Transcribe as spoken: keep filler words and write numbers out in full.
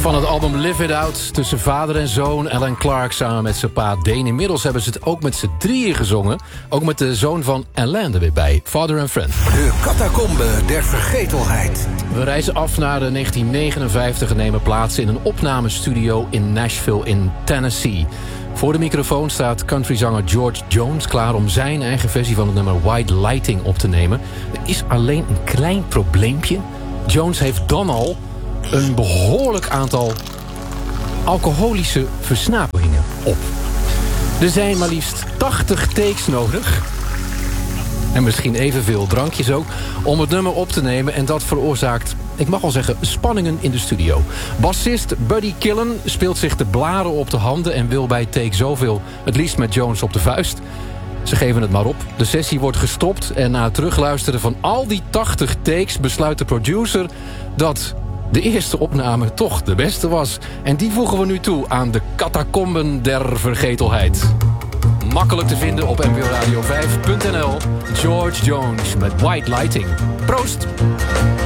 Van het album Live It Out tussen vader en zoon Alan Clark samen met zijn pa Dane. Inmiddels hebben ze het ook met z'n drieën gezongen. Ook met de zoon van Alan er weer bij, Father and Friend. De catacombe der vergetelheid. We reizen af naar negentien negenenvijftig en nemen plaats in een opnamestudio in Nashville in Tennessee. Voor de microfoon staat countryzanger George Jones klaar om zijn eigen versie van het nummer White Lighting op te nemen. Er is alleen een klein probleempje. Jones heeft dan al een behoorlijk aantal alcoholische versnaperingen op. Er zijn maar liefst tachtig takes nodig. En misschien evenveel drankjes ook, om het nummer op te nemen. En dat veroorzaakt, ik mag wel zeggen, spanningen in de studio. Bassist Buddy Killen speelt zich de blaren op de handen en wil bij take zoveel het liefst met Jones op de vuist. Ze geven het maar op. De sessie wordt gestopt en na het terugluisteren van al die tachtig takes besluit de producer dat de eerste opname toch de beste was. En die voegen we nu toe aan de catacomben der vergetelheid. Makkelijk te vinden op n p o radio vijf punt n l. George Jones met White Lighting. Proost!